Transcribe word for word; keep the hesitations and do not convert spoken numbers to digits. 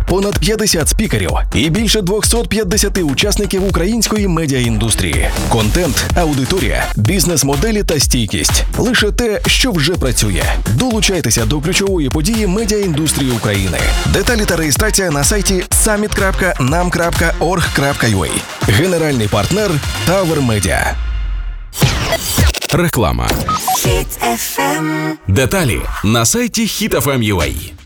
понад п'ятдесят спікерів і більше двісті п'ятдесят учасників української медіаіндустрії. Контент, аудиторія, бізнес-моделі та стійкість – лише те, що вже працює. Долучайтеся до ключової події медіаіндустрії України. Деталі та реєстрація на сайті саміт крапка нам крапка орг крапка ю а. Генеральний партнер Tower Media. Реклама. Хіт еф ем. Деталі на сайті хіт еф ем точка ю а.